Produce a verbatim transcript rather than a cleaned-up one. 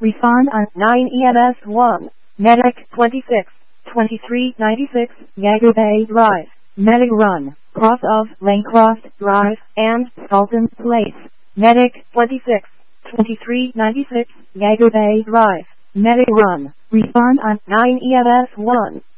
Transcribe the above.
Refund on nine E M S one. Medic twenty-six, twenty-three ninety-six, Yager Bay Drive, Medic Run, cross of Lanecroft Drive and Sultan Place. Medic twenty-six, twenty-three ninety-six, Yager Bay Drive, Medic Run. Refund on nine E M S one.